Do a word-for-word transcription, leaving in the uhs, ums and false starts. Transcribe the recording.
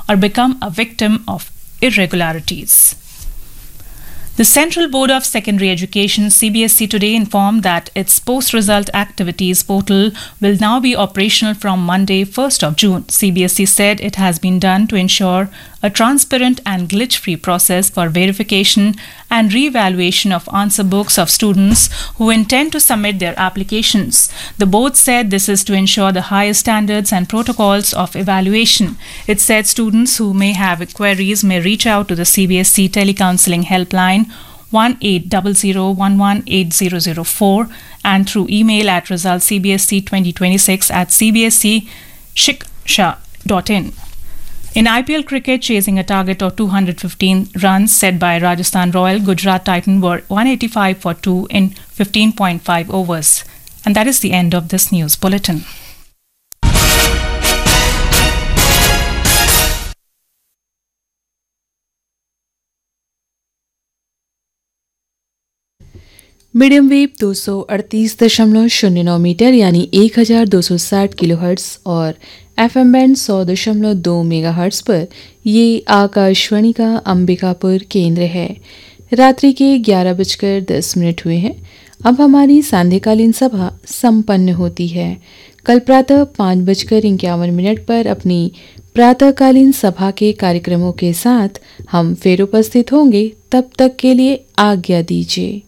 or become a victim of irregularities. The Central Board of Secondary Education C B S E today informed that its post-result activities portal will now be operational from Monday, first of June. C B S E said it has been done to ensure a transparent and glitch-free process for verification and re-evaluation of answer books of students who intend to submit their applications. The board said this is to ensure the highest standards and protocols of evaluation. It said students who may have queries may reach out to the C B S E telecounseling helpline one eight zero zero one one eight zero zero four and through email at resultscbsc twenty twenty-six at c b s c shiksha dot in. In I P L cricket, chasing a target of two hundred fifteen runs set by Rajasthan Royal, Gujarat Titan were one eighty-five for two in fifteen point five overs. And that is the end of this news bulletin. Medium wave दो सौ अड़तीस दशमलव शून्य नौ metre यानी एक हज़ार दो सौ साठ किलोहर्ट्ज़ और एफएम बैंड सौ दशमलव दो मेगाहर्ट्ज़ पर ये आकाशवाणी का अंबिकापुर केंद्र है। रात्रि के ग्यारह बजकर दस मिनट हुए हैं। अब हमारी सांध्यकालीन सभा संपन्न होती है। कल प्रातः पाँच बजकर इक्यावन मिनट पर अपनी प्रातःकालीन सभा के कार्यक्रमों के साथ हम फिर उपस्थित होंगे। तब तक के लिए आज्ञा दीजिए।